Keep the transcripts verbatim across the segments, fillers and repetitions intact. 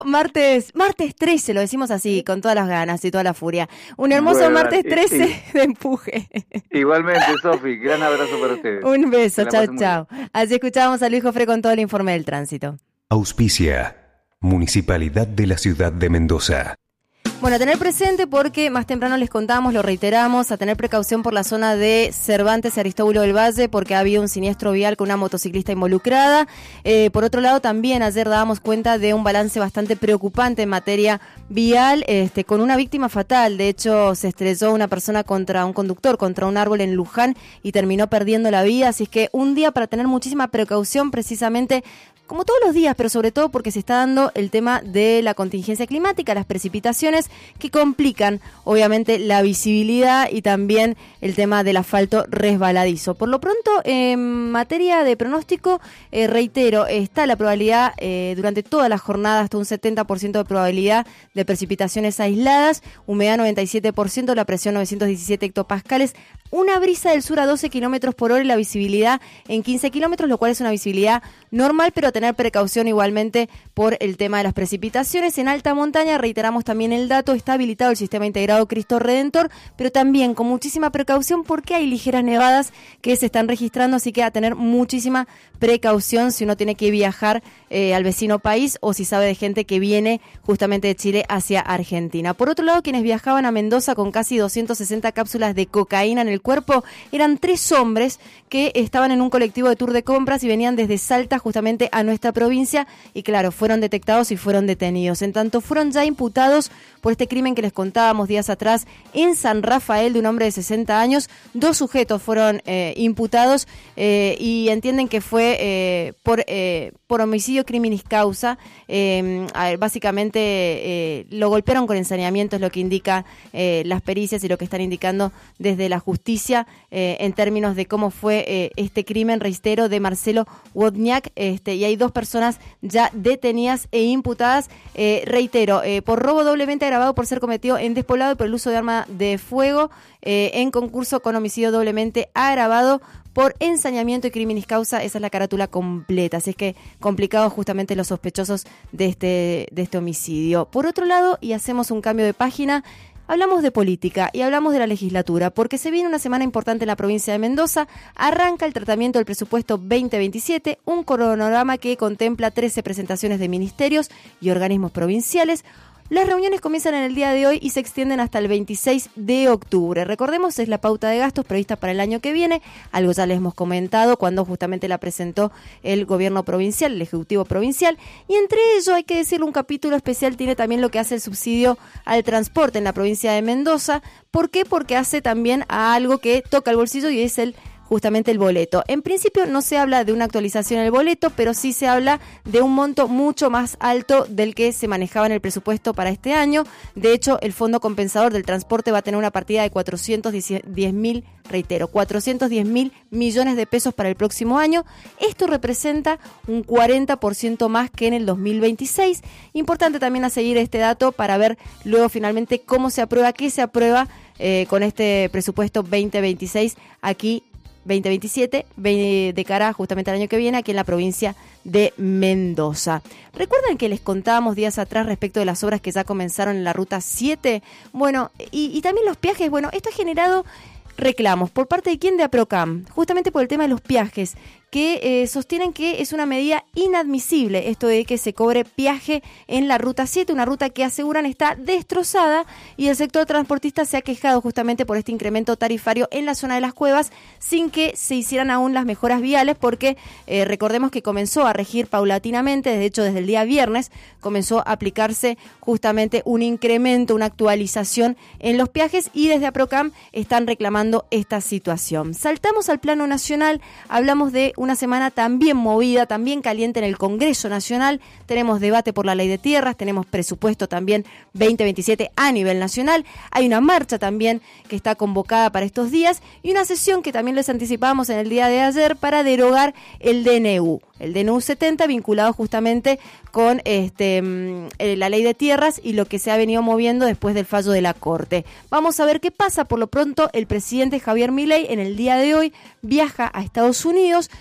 Martes, martes trece, lo decimos así, con todas las ganas y toda la furia. Un hermoso Bueno, martes y- trece y- de empuje. igualmente, Sofi, gran abrazo para ustedes. Un beso, Que la chao, pasen muy bien. chao. Así escuchábamos a Luis Jofre con todo el informe del tránsito. Auspicia. Municipalidad de la Ciudad de Mendoza. Bueno, a tener presente porque más temprano les contamos, lo reiteramos, a tener precaución por la zona de Cervantes y Aristóbulo del Valle porque ha habido un siniestro vial con una motociclista involucrada. Eh, por otro lado, también ayer dábamos cuenta de un balance bastante preocupante en materia vial, este, con una víctima fatal. De hecho, se estrelló una persona contra un conductor, contra un árbol en Luján y terminó perdiendo la vida. Así es que un día para tener muchísima precaución, precisamente como todos los días, pero sobre todo porque se está dando el tema de la contingencia climática, las precipitaciones que complican obviamente la visibilidad y también el tema del asfalto resbaladizo. Por lo pronto, en materia de pronóstico, eh, reitero, está la probabilidad eh, durante toda la jornada, hasta un setenta por ciento de probabilidad de precipitaciones aisladas, humedad noventa y siete por ciento, la presión novecientos diecisiete hectopascales, una brisa del sur a doce kilómetros por hora y la visibilidad en quince kilómetros, lo cual es una visibilidad normal, pero a tener precaución igualmente por el tema de las precipitaciones. En alta montaña, reiteramos también el dato, está habilitado el sistema integrado Cristo Redentor, pero también con muchísima precaución porque hay ligeras nevadas que se están registrando, así que a tener muchísima precaución si uno tiene que viajar eh, al vecino país o si sabe de gente que viene justamente de Chile hacia Argentina. Por otro lado, quienes viajaban a Mendoza con casi doscientas sesenta cápsulas de cocaína en el cuerpo eran tres hombres que estaban en un colectivo de tour de compras y venían desde Salta justamente a nuestra provincia y claro, fueron detectados y fueron detenidos. En tanto, fueron ya imputados por este crimen que les contábamos días atrás en San Rafael de un hombre de sesenta años. Dos sujetos fueron eh, imputados eh, y entienden que fue eh, por, eh, por homicidio criminis causa. Eh, a ver, básicamente eh, lo golpearon con ensañamiento, es lo que indica eh, las pericias y lo que están indicando desde la justicia eh, en términos de cómo fue eh, este crimen, reitero, de Marcelo Wozniak, este, y hay dos personas ya detenidas e imputadas, eh, reitero, eh, por robo doblemente agravado por ser cometido en despoblado y por el uso de arma de fuego, eh, en concurso con homicidio doblemente agravado por ensañamiento y criminis causa. Esa es la carátula completa, así es que complicados justamente los sospechosos de este, de este homicidio. Por otro lado, y hacemos un cambio de página, hablamos de política y hablamos de la legislatura, porque se viene una semana importante en la provincia de Mendoza. Arranca el tratamiento del presupuesto veinte veintisiete, un cronograma que contempla trece presentaciones de ministerios y organismos provinciales. Las reuniones comienzan en el día de hoy y se extienden hasta el veintiséis de octubre. Recordemos, es la pauta de gastos prevista para el año que viene, algo ya les hemos comentado cuando justamente la presentó el gobierno provincial, el ejecutivo provincial, y entre ello hay que decirle un capítulo especial tiene también lo que hace el subsidio al transporte en la provincia de Mendoza. ¿Por qué? Porque hace también a algo que toca el bolsillo y es el justamente el boleto. En principio no se habla de una actualización del boleto, pero sí se habla de un monto mucho más alto del que se manejaba en el presupuesto para este año. De hecho, el Fondo Compensador del Transporte va a tener una partida de cuatrocientos diez mil, reitero, cuatrocientos diez mil millones de pesos para el próximo año. Esto representa un cuarenta por ciento más que en el dos mil veintiséis. Importante también a seguir este dato para ver luego finalmente cómo se aprueba, qué se aprueba eh, con este presupuesto veinte veintiséis aquí veinte veintisiete de cara justamente al año que viene aquí en la provincia de Mendoza. ¿Recuerdan que les contábamos días atrás respecto de las obras que ya comenzaron en la ruta siete? Bueno, y, y también los peajes. Bueno, esto ha generado reclamos. ¿Por parte de quién? De APROCAM, justamente por el tema de los peajes, que eh, sostienen que es una medida inadmisible esto de que se cobre peaje en la ruta siete, una ruta que aseguran está destrozada, y el sector transportista se ha quejado justamente por este incremento tarifario en la zona de las Cuevas sin que se hicieran aún las mejoras viales, porque eh, recordemos que comenzó a regir paulatinamente, de hecho desde el día viernes comenzó a aplicarse justamente un incremento, una actualización en los peajes, y desde APROCAM están reclamando esta situación. Saltamos al plano nacional, hablamos de una semana también movida, también caliente en el Congreso Nacional. Tenemos debate por la ley de tierras, tenemos presupuesto también veinte veintisiete a nivel nacional. Hay una marcha también que está convocada para estos días y una sesión que también les anticipamos en el día de ayer para derogar el D N U. El D N U setenta vinculado justamente con este la ley de tierras y lo que se ha venido moviendo después del fallo de la Corte. Vamos a ver qué pasa. Por lo pronto, el presidente Javier Milei en el día de hoy viaja a Estados Unidos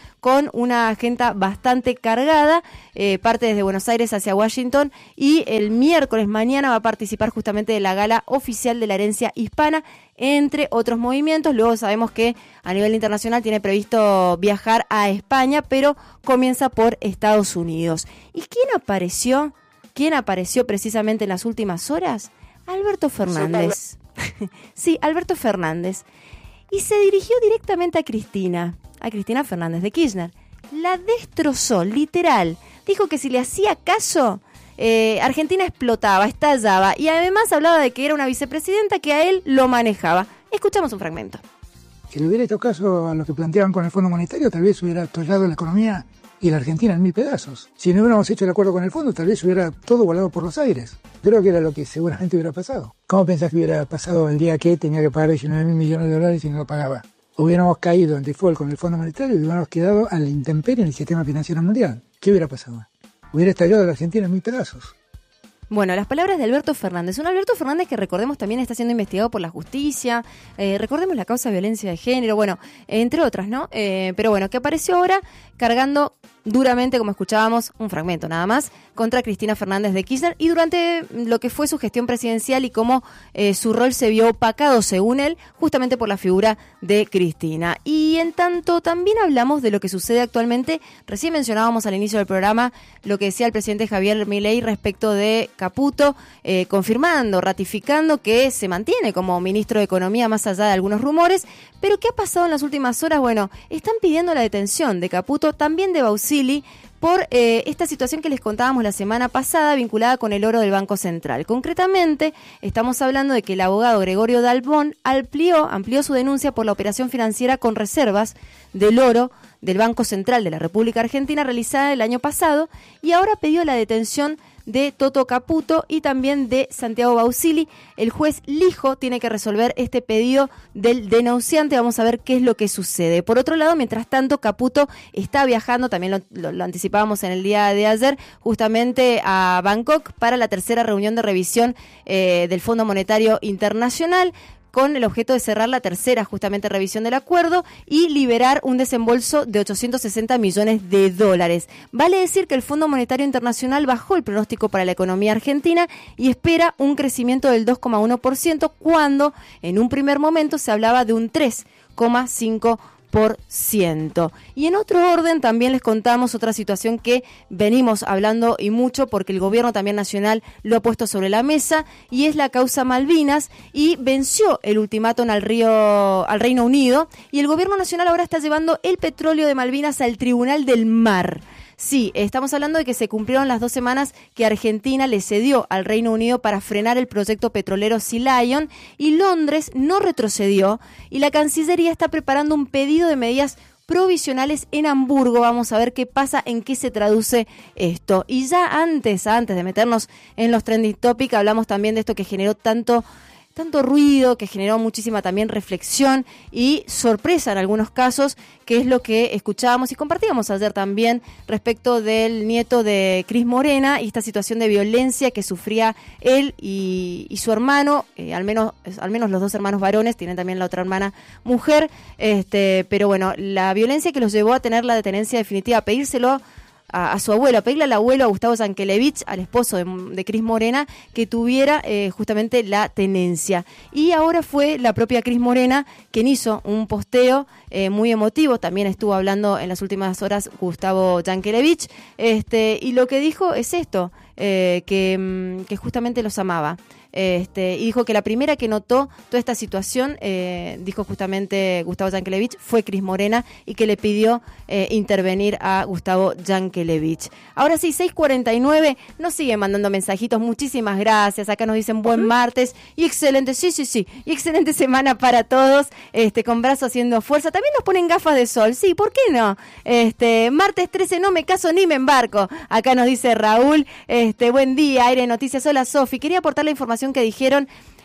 con una agenda bastante cargada, eh, parte desde Buenos Aires hacia Washington, y el miércoles mañana va a participar justamente de la gala oficial de la herencia hispana, entre otros movimientos. Luego sabemos que a nivel internacional tiene previsto viajar a España, pero comienza por Estados Unidos. ¿Y quién apareció? ¿Quién apareció precisamente en las últimas horas? Alberto Fernández. Sí, Alberto Fernández. Y se dirigió directamente a Cristina, a Cristina Fernández de Kirchner. La destrozó, literal. Dijo que si le hacía caso, eh, Argentina explotaba, estallaba, y además hablaba de que era una vicepresidenta que a él lo manejaba. Escuchamos un fragmento. Si le hubiera hecho caso a lo que planteaban con el Fondo Monetario, tal vez hubiera atollado la economía y la Argentina en mil pedazos. Si no hubiéramos hecho el acuerdo con el fondo, tal vez hubiera todo volado por los aires. Creo que era lo que seguramente hubiera pasado. ¿Cómo pensás que hubiera pasado el día que tenía que pagar diecinueve mil millones de dólares y no lo pagaba? Hubiéramos caído en default con el Fondo Monetario y hubiéramos quedado a la intemperie en el sistema financiero mundial. ¿Qué hubiera pasado? Hubiera estallado la Argentina en mil pedazos. Bueno, las palabras de Alberto Fernández. Un Alberto Fernández que, recordemos, también está siendo investigado por la justicia. Eh, recordemos la causa de violencia de género, bueno, entre otras, ¿no? Eh, pero bueno, que apareció ahora cargando duramente, como escuchábamos, un fragmento nada más, contra Cristina Fernández de Kirchner, y durante lo que fue su gestión presidencial y cómo eh, su rol se vio opacado, según él, justamente por la figura de Cristina. Y en tanto también hablamos de lo que sucede actualmente. Recién mencionábamos al inicio del programa lo que decía el presidente Javier Milei respecto de Caputo, eh, confirmando, ratificando que se mantiene como ministro de Economía más allá de algunos rumores. Pero ¿qué ha pasado en las últimas horas? Bueno, están pidiendo la detención de Caputo, también de Bausili, por eh, esta situación que les contábamos la semana pasada vinculada con el oro del Banco Central. Concretamente, estamos hablando de que el abogado Gregorio Dalbón amplió, amplió su denuncia por la operación financiera con reservas del oro del Banco Central de la República Argentina realizada el año pasado, y ahora pidió la detención de Toto Caputo y también de Santiago Bausili. El juez Lijo tiene que resolver este pedido del denunciante. Vamos a ver qué es lo que sucede. Por otro lado, mientras tanto, Caputo está viajando, también lo, lo, lo anticipábamos en el día de ayer, justamente a Bangkok para la tercera reunión de revisión eh, del Fondo Monetario Internacional, con el objeto de cerrar la tercera justamente revisión del acuerdo y liberar un desembolso de ochocientos sesenta millones de dólares. Vale decir que el Fondo Monetario Internacional bajó el pronóstico para la economía argentina y espera un crecimiento del dos coma uno por ciento, cuando en un primer momento se hablaba de un tres coma cinco por ciento. Por ciento. Y en otro orden también les contamos otra situación que venimos hablando y mucho, porque el gobierno también nacional lo ha puesto sobre la mesa, y es la causa Malvinas, y venció el ultimátum al río, al Reino Unido, y el gobierno nacional ahora está llevando el petróleo de Malvinas al Tribunal del Mar. Sí, estamos hablando de que se cumplieron las dos semanas que Argentina le cedió al Reino Unido para frenar el proyecto petrolero Sea Lion, y Londres no retrocedió, y la Cancillería está preparando un pedido de medidas provisionales en Hamburgo. Vamos a ver qué pasa, en qué se traduce esto. Y ya antes, antes de meternos en los trending topics, hablamos también de esto que generó tanto... tanto ruido, que generó muchísima también reflexión y sorpresa en algunos casos, que es lo que escuchábamos y compartíamos ayer también respecto del nieto de Cris Morena y esta situación de violencia que sufría él y, y su hermano, eh, al menos al menos los dos hermanos varones, tienen también la otra hermana mujer, este, pero bueno, la violencia que los llevó a tener la detenencia definitiva, a pedírselo A, a su abuelo, a pedirle al abuelo, a Gustavo Yankelevich, al esposo de, de Cris Morena, que tuviera eh, justamente la tenencia. Y ahora fue la propia Cris Morena quien hizo un posteo eh, muy emotivo. También estuvo hablando en las últimas horas Gustavo Yankelevich, este, y lo que dijo es esto, eh, que, que justamente los amaba. Este, y dijo que la primera que notó toda esta situación, eh, dijo justamente Gustavo Yankelevich, fue Cris Morena, y que le pidió eh, intervenir a Gustavo Yankelevich. Ahora sí, seis cuarenta y nueve, nos siguen mandando mensajitos, muchísimas gracias. Acá nos dicen buen martes y excelente, sí, sí, sí, y excelente semana para todos, este, con brazo haciendo fuerza. También nos ponen gafas de sol, sí, ¿por qué no? Este, martes trece, no me caso ni me embarco. Acá nos dice Raúl, este, buen día, Aire Noticias, hola Sofi, quería aportar la información que dijeron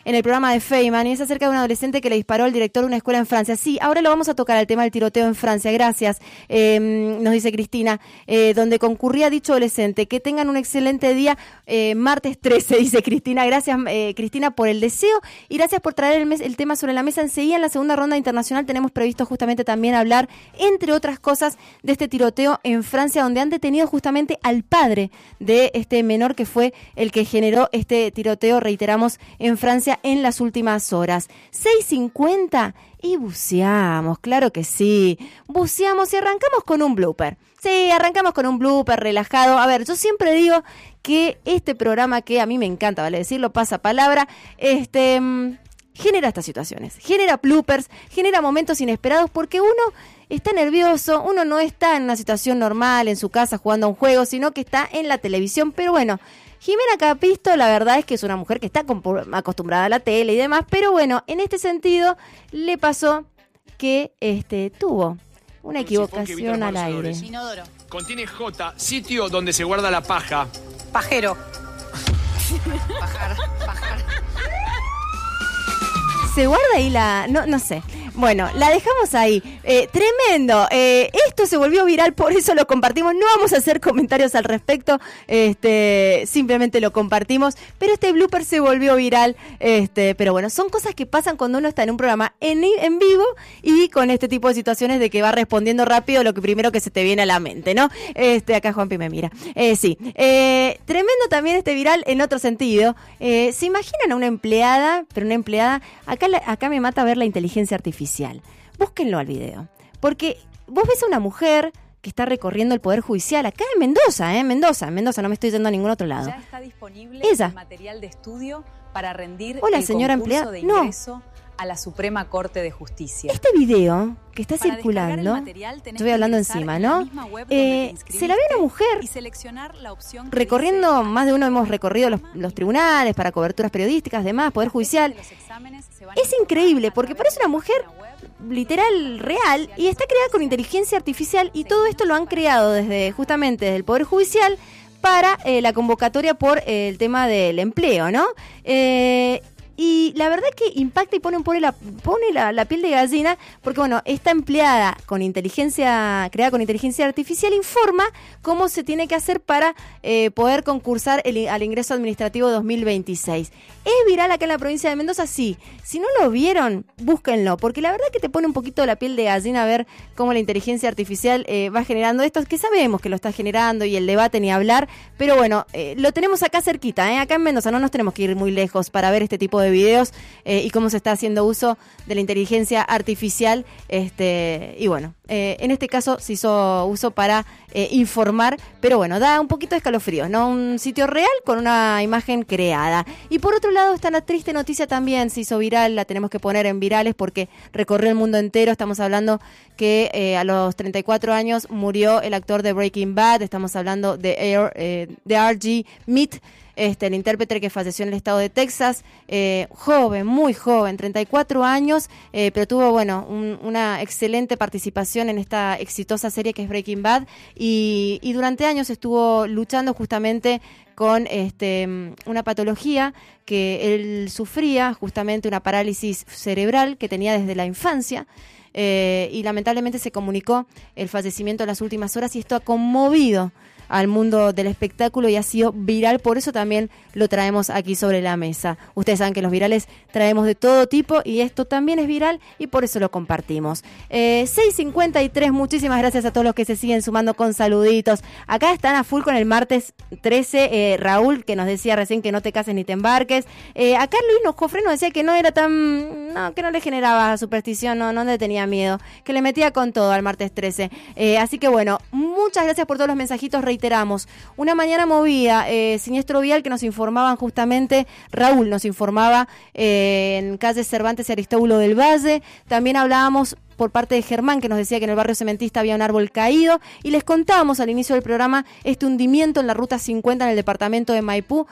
en el programa de Feynman, y es acerca de un adolescente que le disparó al director de una escuela en Francia. Sí, ahora lo vamos a tocar, el tema del tiroteo en Francia, gracias, eh, nos dice Cristina, eh, donde concurría dicho adolescente. Que tengan un excelente día, eh, martes trece, dice Cristina. Gracias, eh, Cristina, por el deseo, y gracias por traer el, mes, el tema sobre la mesa. Enseguida, en la segunda ronda internacional, tenemos previsto justamente también hablar, entre otras cosas, de este tiroteo en Francia, donde han detenido justamente al padre de este menor que fue el que generó este tiroteo, reiteramos, en Francia en las últimas horas. seis cincuenta y buceamos, claro que sí, buceamos y arrancamos con un blooper. Sí, arrancamos con un blooper relajado. A ver, yo siempre digo que este programa, que a mí me encanta, vale decirlo, pasa palabra, este... genera estas situaciones, genera bloopers, genera momentos inesperados, porque uno está nervioso, uno no está en una situación normal en su casa jugando a un juego, sino que está en la televisión. Pero bueno, Jimena Capisto, la verdad es que es una mujer que está acostumbrada a la tele y demás, pero bueno, en este sentido le pasó que este tuvo una equivocación al aire. Inodoro. Contiene J, sitio donde se guarda la paja. Pajero. Pajar, pajar. Se guarda ahí la... No, no sé. Bueno, la dejamos ahí. Eh, tremendo. Eh, esto se volvió viral, por eso lo compartimos. No vamos a hacer comentarios al respecto. Este, simplemente lo compartimos. Pero este blooper se volvió viral. Este, pero bueno, son cosas que pasan cuando uno está en un programa en, en vivo y con este tipo de situaciones de que va respondiendo rápido lo que primero que se te viene a la mente, ¿no? Este, acá Juanpi me mira. Eh, sí. Eh, tremendo también este viral en otro sentido. Eh, ¿Se imaginan a una empleada? Pero una empleada... Acá Acá me mata ver la inteligencia artificial. Búsquenlo al video. Porque vos ves a una mujer que está recorriendo el Poder Judicial, acá en Mendoza, ¿eh? Mendoza, Mendoza, no me estoy yendo a ningún otro lado. Ya está disponible Ella. el material de estudio para rendir Hola, el señora concurso empleada. de No. ingreso a la Suprema Corte de Justicia. Este video que está Para circulando, descargar el material, tenés estoy hablando que ingresar encima, en la ¿no? misma web donde Eh, te inscribiste se la ve una mujer y seleccionar la opción que recorriendo, dice, más de uno hemos recorrido los, los tribunales para coberturas periodísticas, demás, Poder Judicial. los exámenes se van Es a increíble, informar a porque través parece una mujer de la web. literal, real, y está creada con inteligencia artificial, y todo esto lo han creado desde justamente desde el Poder Judicial para eh, la convocatoria por eh, el tema del empleo, ¿no? Eh, y la verdad que impacta y pone, pone, la, pone la, la piel de gallina, porque bueno, esta empleada con inteligencia, creada con inteligencia artificial, informa cómo se tiene que hacer para eh, poder concursar el, al ingreso administrativo dos mil veintiséis. ¿Es viral acá en la provincia de Mendoza? Sí. Si no lo vieron, búsquenlo, porque la verdad que te pone un poquito la piel de gallina ver cómo la inteligencia artificial eh, va generando esto, que sabemos que lo está generando, y el debate ni hablar, pero bueno, eh, lo tenemos acá cerquita, ¿eh? Acá en Mendoza, no nos tenemos que ir muy lejos para ver este tipo de videos eh, y cómo se está haciendo uso de la inteligencia artificial, este y bueno, eh, en este caso se hizo uso para eh, informar, pero bueno, da un poquito de escalofríos, ¿no? Un sitio real con una imagen creada. Y por otro lado está la triste noticia también, se hizo viral, la tenemos que poner en virales porque recorrió el mundo entero. Estamos hablando que eh, a los treinta y cuatro años murió el actor de Breaking Bad, estamos hablando de, Air, eh, de R G Mead, Este, el intérprete que falleció en el estado de Texas, eh, joven, muy joven, treinta y cuatro años, eh, pero tuvo, bueno, un, una excelente participación en esta exitosa serie que es Breaking Bad, y, y durante años estuvo luchando justamente con este, una patología que él sufría, justamente una parálisis cerebral que tenía desde la infancia. Eh, y lamentablemente se comunicó el fallecimiento en las últimas horas, y esto ha conmovido al mundo del espectáculo y ha sido viral, por eso también lo traemos aquí sobre la mesa. Ustedes saben que los virales traemos de todo tipo, y esto también es viral y por eso lo compartimos. Eh, seis cincuenta y tres, muchísimas gracias a todos los que se siguen sumando con saluditos. Acá están a full con el martes trece, eh, Raúl, que nos decía recién que no te cases ni te embarques. Eh, acá Luis Jofre nos decía que no era tan, no, que no le generaba superstición, no, no le tenía miedo, que le metía con todo al martes trece. Eh, así que bueno, muchas gracias por todos los mensajitos. Reiteramos, una mañana movida, eh, siniestro vial que nos informaban justamente, Raúl nos informaba eh, en calle Cervantes y Aristóbulo del Valle. También hablábamos por parte de Germán, que nos decía que en el barrio cementista había un árbol caído, y les contábamos al inicio del programa este hundimiento en la ruta cincuenta en el departamento de Maipú,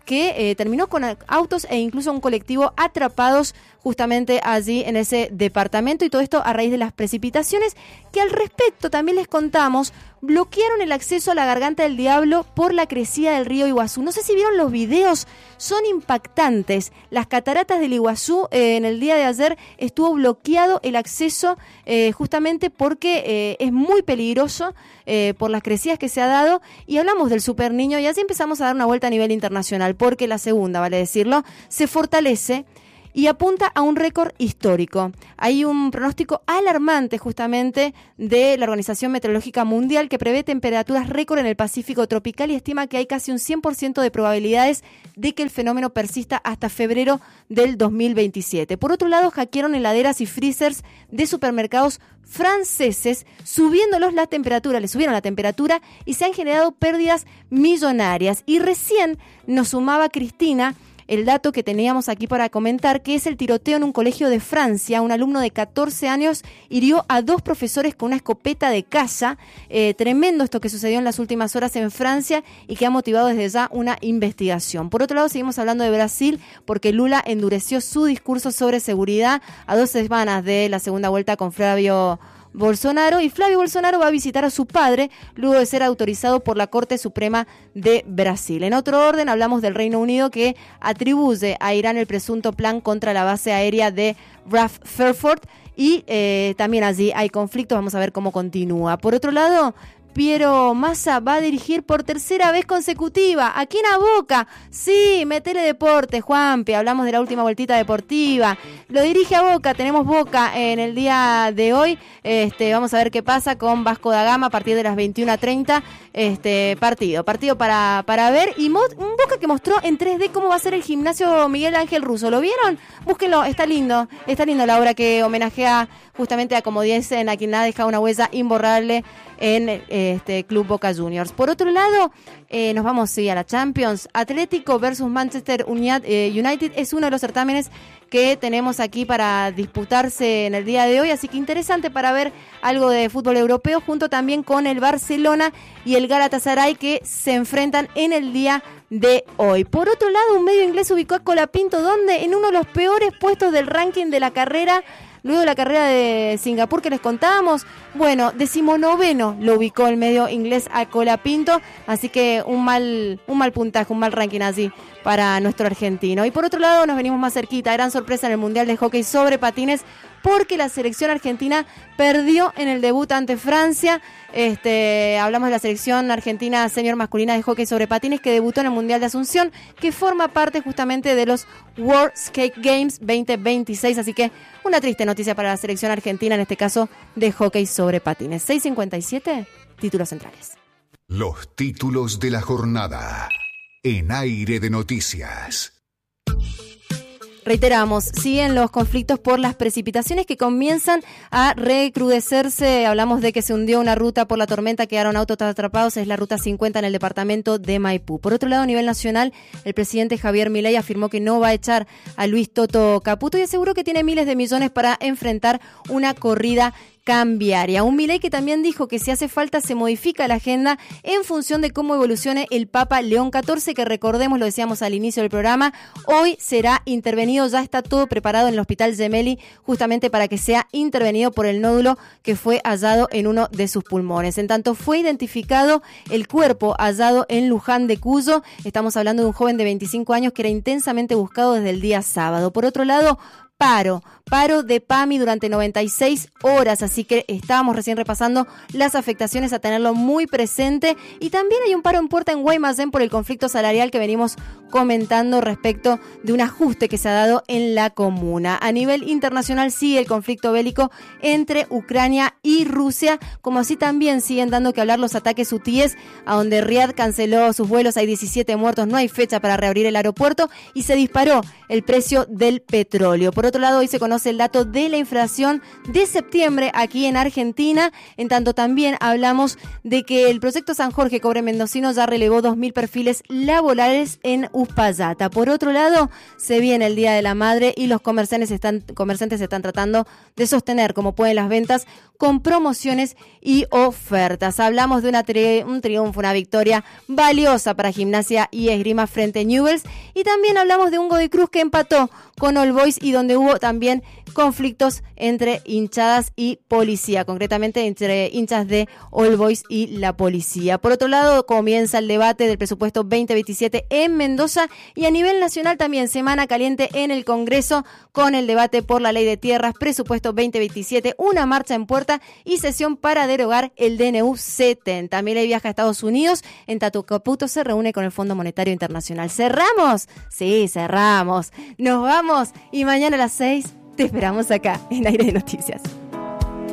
que eh, terminó con autos e incluso un colectivo atrapados justamente allí en ese departamento, y todo esto a raíz de las precipitaciones que al respecto también les contamos bloquearon el acceso a la Garganta del Diablo por la crecida del río Iguazú. No sé si vieron los videos, son impactantes. Las cataratas del Iguazú, eh, en el día de ayer estuvo bloqueado el acceso eh, justamente porque eh, es muy peligroso eh, por las crecidas que se ha dado, y hablamos del Super Niño y así empezamos a dar una vuelta a nivel internacional, porque la segunda, vale decirlo, se fortalece y apunta a un récord histórico. Hay un pronóstico alarmante justamente de la Organización Meteorológica Mundial que prevé temperaturas récord en el Pacífico tropical y estima que hay casi un cien por ciento de probabilidades de que el fenómeno persista hasta febrero del dos mil veintisiete. Por otro lado, hackearon heladeras y freezers de supermercados franceses, subiéndolos la temperatura, le subieron la temperatura y se han generado pérdidas millonarias. Y recién nos sumaba Cristina el dato que teníamos aquí para comentar, que es el tiroteo en un colegio de Francia. Un alumno de catorce años hirió a dos profesores con una escopeta de caza. Eh, tremendo esto que sucedió en las últimas horas en Francia y que ha motivado desde ya una investigación. Por otro lado, seguimos hablando de Brasil, porque Lula endureció su discurso sobre seguridad a dos semanas de la segunda vuelta con Flavio Bolsonaro, y Flavio Bolsonaro va a visitar a su padre luego de ser autorizado por la Corte Suprema de Brasil. En otro orden, hablamos del Reino Unido, que atribuye a Irán el presunto plan contra la base aérea de Raf Fairford, y eh, también allí hay conflictos. Vamos a ver cómo continúa. Por otro lado, Piero Massa va a dirigir por tercera vez consecutiva. ¿A quién? A Boca. Sí, metele deporte, Juanpi. Hablamos de la última vueltita deportiva. Lo dirige a Boca. Tenemos Boca en el día de hoy. Este, vamos a ver qué pasa con Vasco da Gama a partir de las veintiuna treinta. Este, partido. Partido para, para ver. Y mo- un Boca que mostró en tres D cómo va a ser el gimnasio Miguel Ángel Russo. ¿Lo vieron? Búsquenlo. Está lindo. Está lindo la obra que homenajea justamente a, como dicen, a quien ha dejado una huella imborrable en este Club Boca Juniors. Por otro lado, eh, nos vamos sí, a la Champions. Atlético versus Manchester United es uno de los certámenes que tenemos aquí para disputarse en el día de hoy, así que interesante para ver algo de fútbol europeo, junto también con el Barcelona y el Galatasaray, que se enfrentan en el día de hoy. Por otro lado, un medio inglés ubicó a Colapinto, donde en uno de los peores puestos del ranking de la carrera, luego de la carrera de Singapur que les contábamos. Bueno, decimonoveno lo ubicó el medio inglés a Colapinto, así que un mal, un mal puntaje, un mal ranking así para nuestro argentino. Y por otro lado, nos venimos más cerquita, gran sorpresa en el Mundial de Hockey sobre Patines, porque la selección argentina perdió en el debut ante Francia. Este, hablamos de la selección argentina senior masculina de hockey sobre patines, que debutó en el Mundial de Asunción, que forma parte justamente de los World Skate Games veinte veintiséis, así que una triste noticia para la selección argentina, en este caso de hockey sobre patines. seis cincuenta y siete, títulos centrales. Los títulos de la jornada en Aire de Noticias. Reiteramos, siguen los conflictos por las precipitaciones que comienzan a recrudecerse. Hablamos de que se hundió una ruta por la tormenta, quedaron autos atrapados, es la ruta cincuenta en el departamento de Maipú. Por otro lado, a nivel nacional, el presidente Javier Milei afirmó que no va a echar a Luis Toto Caputo y aseguró que tiene miles de millones para enfrentar una corrida cambiaria. Un Milei que también dijo que si hace falta se modifica la agenda en función de cómo evolucione el Papa León catorce, que recordemos, lo decíamos al inicio del programa, hoy será intervenido, ya está todo preparado en el Hospital Gemelli justamente para que sea intervenido por el nódulo que fue hallado en uno de sus pulmones. En tanto, fue identificado el cuerpo hallado en Luján de Cuyo. Estamos hablando de un joven de veinticinco años que era intensamente buscado desde el día sábado. Por otro lado, paro, paro de PAMI durante noventa y seis horas, así que estábamos recién repasando las afectaciones, a tenerlo muy presente. Y también hay un paro en puerta en Guaymallén por el conflicto salarial que venimos comentando respecto de un ajuste que se ha dado en la comuna. A nivel internacional sigue el conflicto bélico entre Ucrania y Rusia, como así también siguen dando que hablar los ataques hutíes, a donde Riad canceló sus vuelos, hay diecisiete muertos, no hay fecha para reabrir el aeropuerto y se disparó el precio del petróleo. Por otro lado, hoy se conoce el dato de la inflación de septiembre aquí en Argentina. En tanto, también hablamos de que el proyecto San Jorge Cobre Mendocino ya relevó dos mil perfiles laborales en Uspallata. Por otro lado, se viene el Día de la Madre y los comerciantes están, comerciantes están tratando de sostener como pueden las ventas con promociones y ofertas. Hablamos de una tri- un triunfo, una victoria valiosa para Gimnasia y Esgrima frente a Newell's, y también hablamos de un Godoy Cruz que empató con All Boys y donde hubo también conflictos entre hinchadas y policía, concretamente entre hinchas de All Boys y la policía. Por otro lado, comienza el debate del presupuesto veinte veintisiete en Mendoza, y a nivel nacional también semana caliente en el Congreso con el debate por la ley de tierras, presupuesto veinte veintisiete, una marcha en puerta y sesión para derogar el D N U setenta. Milei viaja a Estados Unidos, en Tatu Caputo se reúne con el Fondo Monetario Internacional. ¿Cerramos? Sí, cerramos. Nos vamos y mañana a las seis te esperamos acá en Aire de Noticias.